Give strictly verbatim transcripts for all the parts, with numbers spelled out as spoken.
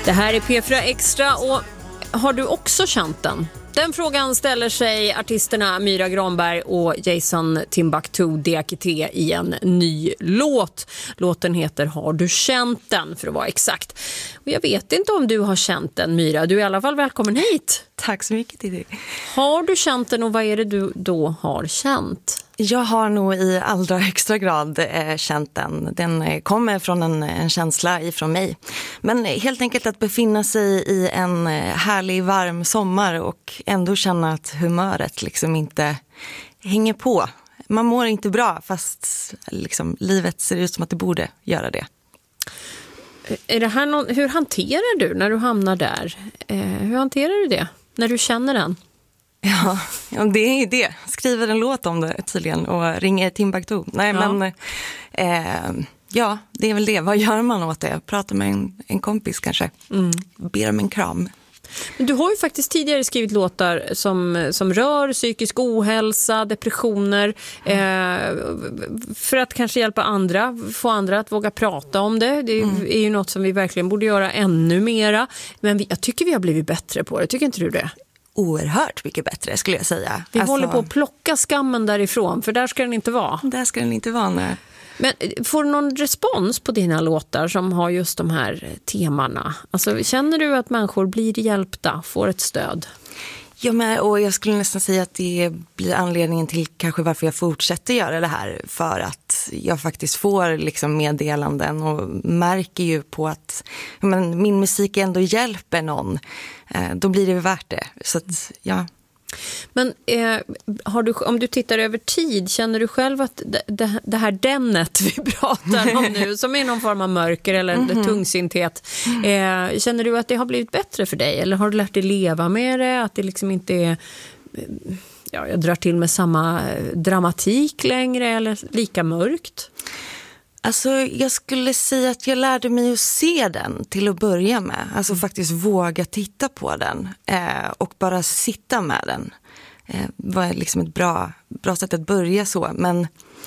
Det här är P fyra Extra och har du också känt den? Den frågan ställer sig artisterna Myra Granberg och Jason Timbuktu Diakité i en ny låt. Låten heter Har du känt den, för att vara exakt. Och jag vet inte om du har känt den, Myra. Du är i alla fall välkommen hit. Tack så mycket, Titti. Har du känt den och vad är det du då har känt? Jag har nog i allra högsta grad eh, känt den. Den eh, kommer från en, en känsla ifrån mig. Men helt enkelt att befinna sig i en eh, härlig varm sommar och ändå känna att humöret liksom inte hänger på. Man mår inte bra fast liksom, livet ser ut som att det borde göra det. Är det här någon, hur hanterar du när du hamnar där? Eh, hur hanterar du det när du känner den? Ja, ja, det är ju det. Skriver en låt om det tydligen och ringer Timbuktu. Nej, ja. men eh, ja, det är väl det. Vad gör man åt det? Pratar med en, en kompis kanske. Mm. Ber om en kram. Men du har ju faktiskt tidigare skrivit låtar som, som rör psykisk ohälsa, depressioner, mm. eh, för att kanske hjälpa andra, få andra att våga prata om det. Det är, mm. är ju något som vi verkligen borde göra ännu mera. Men vi, jag tycker vi har blivit bättre på det. Tycker inte du det? Oerhört mycket bättre skulle jag säga. Vi alltså, håller på att plocka skammen därifrån, för där ska den inte vara. Där ska den inte vara, nej. Men får du någon respons på dina låtar som har just de här temana? Alltså, känner du att människor blir hjälpta, får ett stöd? Ja, men, och jag skulle nästan säga att det blir anledningen till kanske varför jag fortsätter göra det här. För att jag faktiskt får liksom meddelanden och märker ju på att men, min musik ändå hjälper någon. Eh, då blir det värt det. Så att, ja... Men eh, har du, om du tittar över tid, känner du själv att det, det, det här dennet vi pratar om nu, som är någon form av mörker eller mm-hmm. tungsinthet, eh, känner du att det har blivit bättre för dig? Eller har du lärt dig leva med det? Att det liksom inte är, ja, jag drar till med samma dramatik längre eller lika mörkt? Alltså jag skulle säga att jag lärde mig att se den till att börja med. Alltså faktiskt våga titta på den eh, och bara sitta med den. Eh, var liksom ett bra, bra sätt att börja så. Men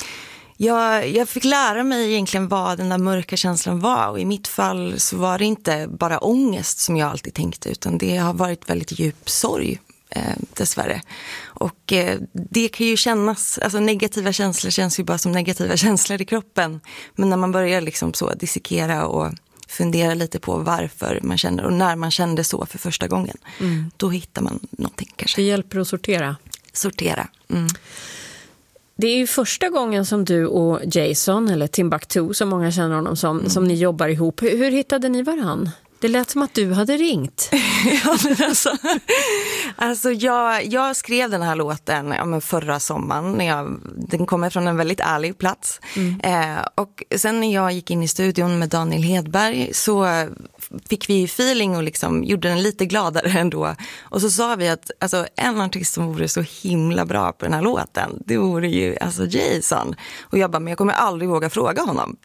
jag, jag fick lära mig egentligen vad den där mörka känslan var. Och i mitt fall så var det inte bara ångest som jag alltid tänkte, utan det har varit väldigt djup sorg. Eh, dessvärre. Och eh, det kan ju kännas, alltså negativa känslor känns ju bara som negativa känslor i kroppen. Men när man börjar liksom så dissekera och fundera lite på varför man känner och när man kände så för första gången, mm. då hittar man någonting kanske. Det hjälper att sortera. Sortera. Mm. Det är ju första gången som du och Jason, eller Timbuktu som många känner honom som, mm. som ni jobbar ihop. Hur, hur hittade ni varann? Det lät som att du hade ringt. ja, alltså, alltså jag, jag skrev den här låten ja, men förra sommaren. När jag, den kommer från en väldigt ärlig plats. Mm. Eh, och sen när jag gick in i studion med Daniel Hedberg så fick vi feeling och liksom gjorde den lite gladare ändå. Och så sa vi att alltså, en artist som vore så himla bra på den här låten, det vore ju alltså Jason. Och jag bara, men jag kommer aldrig våga fråga honom.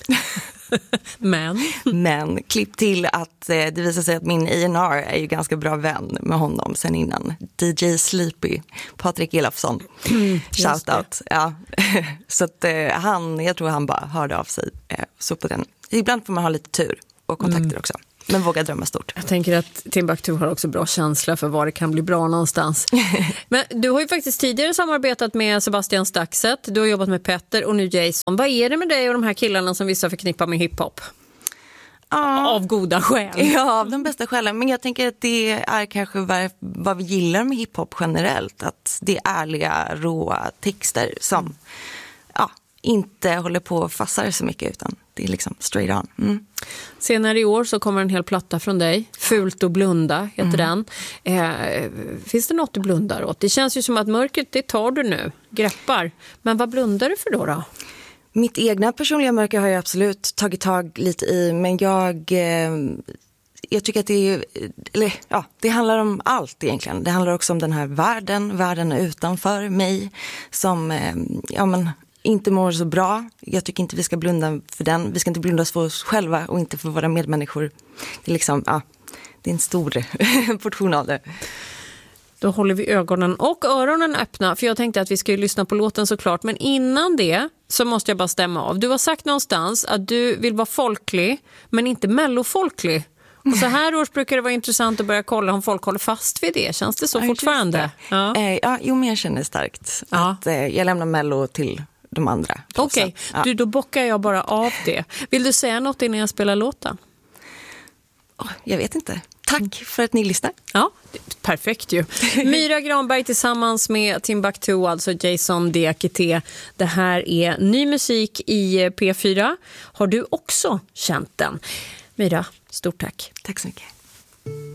Men? Men klipp till att eh, det visar sig att min A and R är ju ganska bra vän med honom sen innan. D J Sleepy, Patrik Elofsson. Mm, Shoutout. Ja. Så att eh, han, jag tror han bara hörde av sig. Eh, så på den. Ibland får man ha lite tur och kontakter mm. också. Men våga drömma stort. Jag tänker att Timbuktu har också bra känsla för var det kan bli bra någonstans. Men du har ju faktiskt tidigare samarbetat med Sebastian Staxet. Du har jobbat med Petter och nu Jason. Vad är det med dig och de här killarna som vissa förknippar med hiphop? Ah. Av goda skäl. Ja, av de bästa skälen. Men jag tänker att det är kanske vad, vad vi gillar med hiphop generellt. Att det är ärliga, råa texter som ja, inte håller på och fassar så mycket utan det är liksom straight on. Mm. Senare i år så kommer en hel platta från dig. Fult och blunda heter mm. den. Eh, finns det något du blundar åt? Det känns ju som att mörkret, det tar du nu. Greppar. Men vad blundar du för då då? Mitt egna personliga mörker har jag absolut tagit tag lite i. Men jag... Eh, jag tycker att det är... Eller, ja, det handlar om allt egentligen. Det handlar också om den här världen. Världen utanför mig. Som... Eh, ja men... inte mår så bra. Jag tycker inte vi ska blunda för den. Vi ska inte blunda för oss själva och inte för våra medmänniskor. Det är liksom, ja, det är en stor portion av det. Då håller vi ögonen och öronen öppna. För jag tänkte att vi ska ju lyssna på låten såklart. Men innan det så måste jag bara stämma av. Du har sagt någonstans att du vill vara folklig men inte mellofolklig. Och så här års brukar det vara intressant att börja kolla om folk håller fast vid det. Känns det så ja, fortfarande? Ja. Eh, ja, jo, men jag känner starkt ja. att eh, jag lämnar Mello till de andra. Okej, okay. ja. Du, då bockar jag bara av det. Vill du säga något innan jag spelar låten? Oh, jag vet inte. Tack för att ni lyssnar. Ja, perfekt ju. Myra Granberg tillsammans med Timbuktu, alltså Jason Diakité. Det här är ny musik i P fyra. Har du också känt den? Myra, stort tack. Tack så mycket.